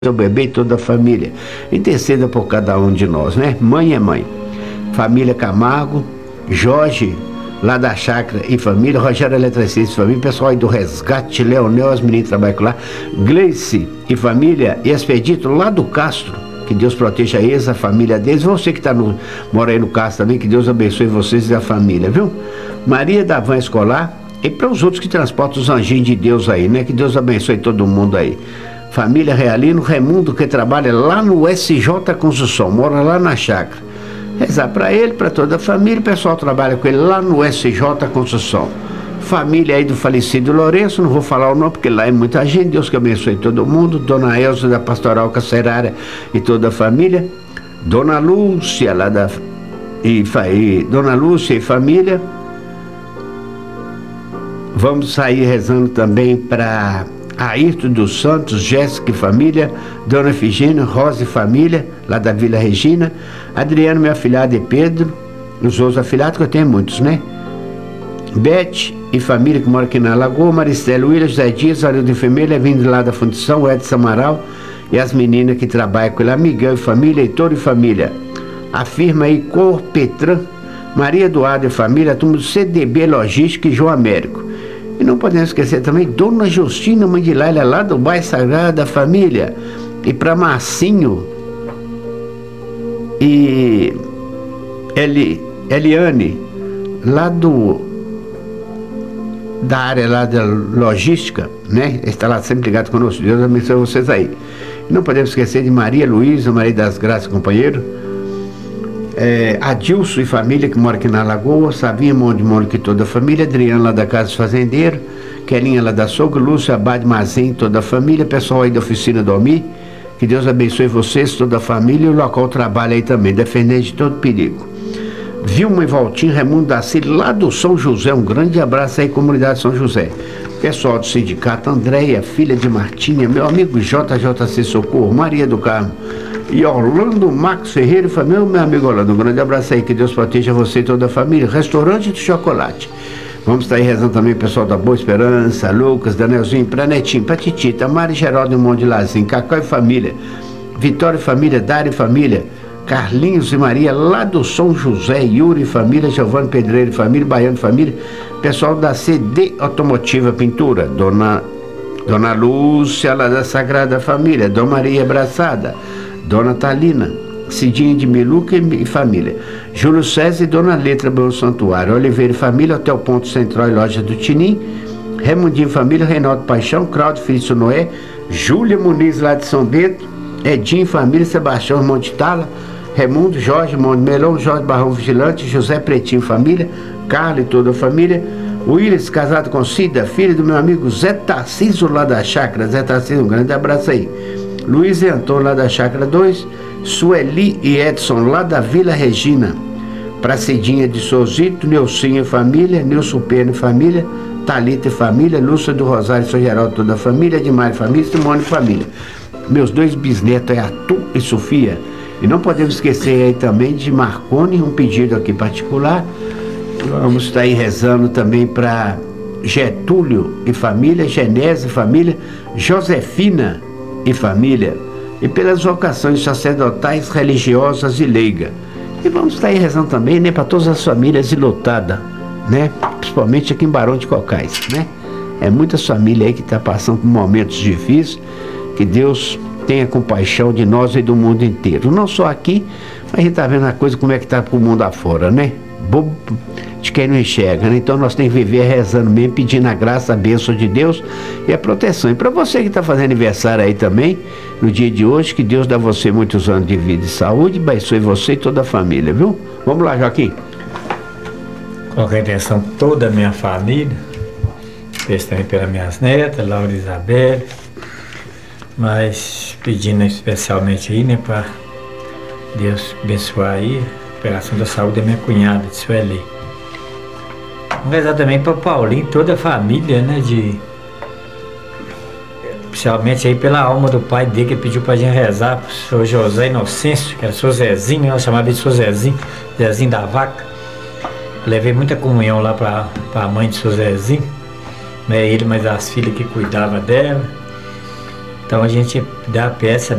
o bebê e toda a família. Interceda por cada um de nós, né? Mãe é mãe. Família Camargo, Jorge, lá da Chácara e família, Rogério Eletricista e família, pessoal aí do Resgate, Leonel, as meninas trabalham lá, Gleice e família, e Expedito lá do Castro, que Deus proteja eles, a família deles, você que mora aí no Castro também, que Deus abençoe vocês e a família, viu? Maria da Van Escolar, e para os outros que transportam os anjinhos de Deus aí, né? Que Deus abençoe todo mundo aí. Família Realino, Raimundo, que trabalha lá no SJ Construção, mora lá na chácara. Rezar para ele, para toda a família, o pessoal trabalha com ele lá no SJ Construção. Família aí do falecido Lourenço, não vou falar o nome porque lá é muita gente, Deus que abençoe todo mundo. Dona Elza da Pastoral Cacerária e toda a família. Dona Lúcia, lá da... Dona Lúcia e família. Vamos sair rezando também para Ayrton dos Santos, Jéssica e família, Dona Efigênia, Rosa e família, lá da Vila Regina, Adriano, minha afilhada, e Pedro, os outros afilhados, que eu tenho muitos, né? Beth e família, que mora aqui na Lagoa, Maristela, William, José Dias, Arildo e família, vindo lá da Fundição, Edson Amaral, e as meninas que trabalham com ele, Miguel e família, Heitor e família. A firma aí, Corpetran, Maria Eduardo e família, a turma do CDB Logística e João Américo. E não podemos esquecer também Dona Justina Mandilaila, lá do bairro Sagrado da Família. E para Marcinho e Eliane, lá da área lá da logística, né? Está lá sempre ligado conosco. Deus abençoe vocês aí. E não podemos esquecer de Maria Luísa, Maria das Graças, companheiro. Adilson e família, que mora aqui na Lagoa, Sabinha, Mão de Mônica e toda a família, Adriano lá da Casa Fazendeiro, Kelinha lá da Sogra, Lúcia, Abade, Mazen, toda a família, pessoal aí da Oficina do Almi, que Deus abençoe vocês, toda a família, e o local trabalha aí também, defendendo de todo perigo. Vilma e Valtinho, Raimundo da Cília, lá do São José, um grande abraço aí, comunidade São José. Pessoal do sindicato, Andréia, filha de Martinha, meu amigo JJC Socorro, Maria do Carmo, e Orlando Max Ferreira e família, meu amigo Orlando, um grande abraço aí, que Deus proteja você e toda a família. Restaurante de Chocolate. Vamos estar aí rezando também o pessoal da Boa Esperança, Lucas, Danielzinho, pra Netinho, pra Titita, Mari Geraldo e Monte de Lazinho, Cacau e família, Vitória e família, Dário e família, Carlinhos e Maria, lá do São José, Yuri e família, Giovanni Pedreiro e família, Baiano e família, pessoal da CD Automotiva Pintura, Dona Lúcia, lá da Sagrada Família, Dona Maria Abraçada, Dona Talina, Cidinha de Meluca e família, Júlio César e Dona Letra Bom Santuário, Oliveira e família, Hotel Ponto Central e Loja do Tinim, Raimundinho e família, Reinaldo Paixão, Claudio Felício Noé, Júlia Muniz lá de São Bento, Edinho e família, Sebastião Monte Tala, Raimundo, Jorge Monte Melão, Jorge Barrão Vigilante, José Pretinho e família, Carla e toda a família, Willis, casado com Cida, filho do meu amigo Zé Tarcísio lá da Chácara. Zé Tarcísio, um grande abraço aí. Luiz e Antônio lá da Chácara 2, Sueli e Edson lá da Vila Regina, Pracidinha de Souzito, Neucinho e família, Nilson Pena e família, Thalita e família, Lúcia do Rosário e São Geraldo toda a família, Edmar e família, Simone e família. Meus dois bisnetos é Arthur e Sofia. E não podemos esquecer aí também de Marconi, um pedido aqui particular. Vamos estar aí rezando também para Getúlio e família, Genese e família, Josefina e família, e pelas vocações sacerdotais, religiosas e leigas. E vamos estar aí rezando também, né, para todas as famílias enlutadas, né, principalmente aqui em Barão de Cocais, né. É muitas famílias aí que estão passando por momentos difíceis, que Deus tenha compaixão de nós e do mundo inteiro. Não só aqui, mas a gente está vendo a coisa como é que está pro mundo afora, né. Bobo de quem não enxerga, né? Então nós temos que viver rezando mesmo, pedindo a graça, a bênção de Deus e a proteção. E para você que está fazendo aniversário aí também, no dia de hoje, que Deus dá a você muitos anos de vida e saúde, abençoe você e toda a família, viu? Vamos lá, Joaquim. Colocar a intenção toda a minha família, peço também pelas minhas netas, Laura e Isabel, mas pedindo especialmente aí, né, para Deus abençoar aí a operação da saúde da minha cunhada, de Sueli. Vamos rezar também para Paulinho, toda a família, né, especialmente aí pela alma do pai dele, que pediu pra gente rezar, pro senhor José Inocêncio, que era o senhor Zezinho, ela chamava ele de senhor Zezinho, Zezinho da Vaca. Levei muita comunhão lá pra mãe de senhor Zezinho, não é ele, mas as filhas que cuidavam dela. Então a gente dá a peça